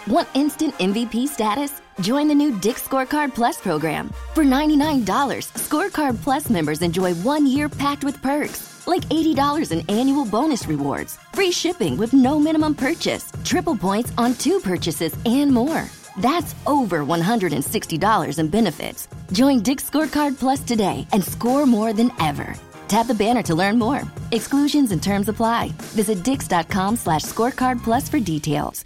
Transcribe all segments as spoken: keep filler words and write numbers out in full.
Want instant M V P status? Join the new Dick's Scorecard Plus program. For ninety-nine dollars, Scorecard Plus members enjoy one year packed with perks, like eighty dollars in annual bonus rewards, free shipping with no minimum purchase, triple points on two purchases, and more. That's over one hundred sixty dollars in benefits. Join Dick's Scorecard Plus today and score more than ever. Tap the banner to learn more. Exclusions and terms apply. Visit dix.com slash scorecard plus for details.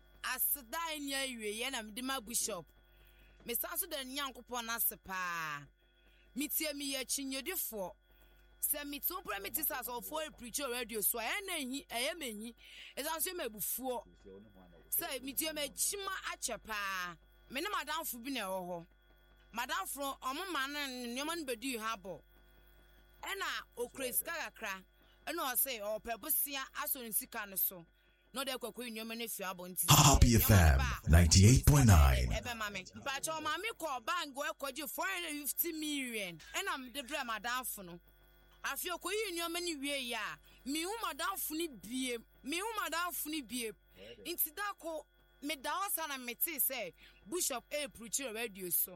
Bishop. Miss Asu the Nyankopon asepa. Mitie mi ye chinyodi for. Se mi to premises as of for preacher radio so na hi eyemeni. Esanso mebufuo. Se mitie me chima achepa. Me na madam fu bi na ewo ho. Madam fro omo man nyoma no bedu habo. Ena okres kakra. Ena o say o pebusia aso nsika no so. No de kwakwa nyoma na fi abonti. Happy F M ninety-eight point nine. Ebe mame. Mpacho mame ko bank go ekoji four hundred fifty million. Ena me de bre madam fu no. Afi okoyi nyoma ni wie ya. Mi hu madam fu ni bie. Mi hu madam fu ni bie. Inti da ko me da osa na meti say Bishop e preacher radio so.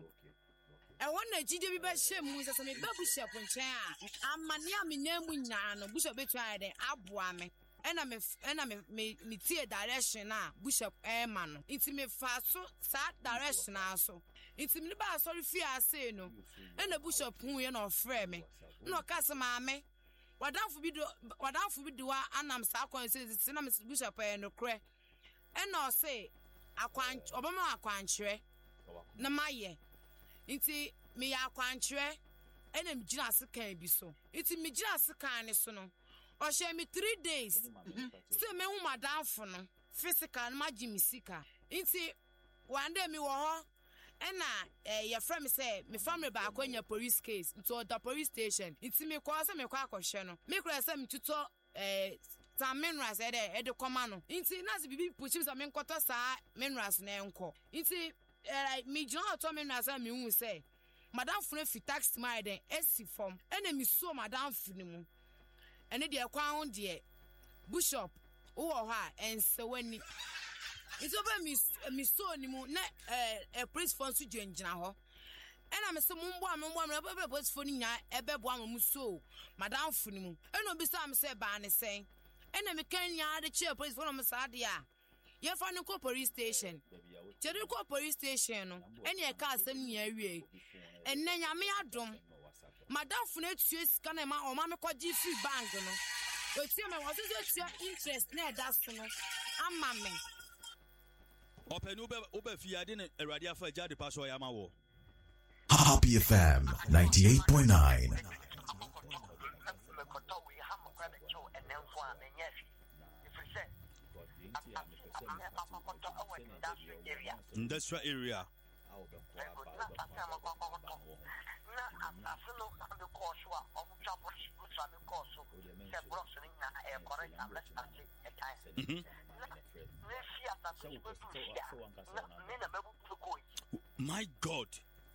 E wona jide bi ba hye mu se me ba Bishop nchen a amane a me na mu nya no Bishop betu ayede aboa me. Ena me ena me me me tie direction na Bishop Emma no inti me fa so sa direction aso inti me ba sorry fi ase no ena Bishop hu ye no frɛ me no kase ma me wadanfo bi do wadanfo bi do anam sa akwan se se na me Bishop e no kre ena o se akwan obama akwankyerɛ na maye inti me ya akwankyerɛ ena me gina se kan bi so inti me gina se kan ne so no o she me three days se me hu madam fo no physical ma jimi sika inti one day me wo ho ena eh ya from me say me family ba akwanya police case to the police station inti me kwa se me kwa akohwe no me kura se me tuto eh some minerals e de e de koma no inti na se bibi puchi se me nkoto sa minerals na enko inti eh me jona to minerals me hu say madam fo no fi tax my den esi form ena me so madam fo ni mu ene de kwa ho de Bishop wo ho a ense wani ito ba mi mi so ni mu na eh eh priest fon su dwengina ho ena me se mumbo a mumbo a be priest fon nya ebe bo am mu so madam fu ni mu ena obi sa am se ba ne sen ena me kan nya de che priest fon am sa de a ye fa ni ko police station chere ko police station no ena e ka asem nya wie enne nya me adom madam fune tue sika na ma o ma me kwaji free bank no o tie me wo so tue interest na da so no ama me open ube ube fi ade ne awrade afa jade pa so ya ma wo Happy F M ninety-eight point nine. Industrial area. My God.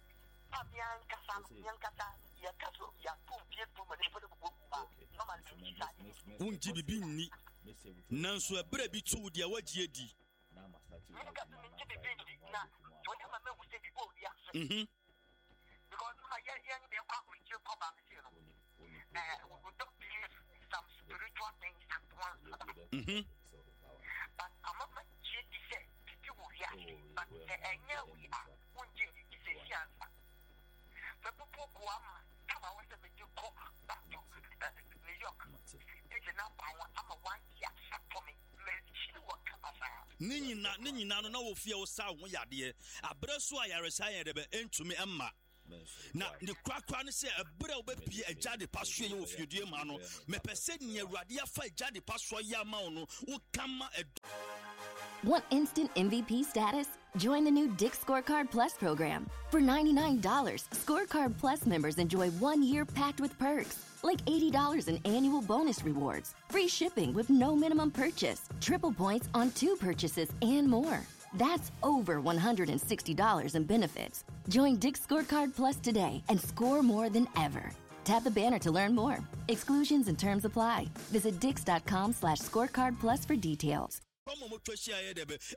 Unji bibi ni nanso ebre bi tu de wagie di mhm because my young they are with you problem you know eh we don't believe some spiritual things at once mhm but I'm not going to say people will react but eh nya we are unji di say answer but people go am come I want to make you go back to New York it's now power I'm a one year for me Nini na nini na no na wo fie wo sa ho yade abreso ayaresa ye de be entumi emma na ne kwakwa ne se abre wo be pie agade paso ye wo fie due ma no me pese ne awrade afa agade paso ye ma no wo kama. Want instant M V P status? Join the new Dick's Scorecard Plus program. For ninety-nine dollars, Scorecard Plus members enjoy one year packed with perks, like eighty dollars in annual bonus rewards, free shipping with no minimum purchase, triple points on two purchases, and more. That's over one hundred sixty dollars in benefits. Join Dick's Scorecard Plus today and score more than ever. Tap the banner to learn more. Exclusions and terms apply. Visit dix.com slash scorecard plus for details.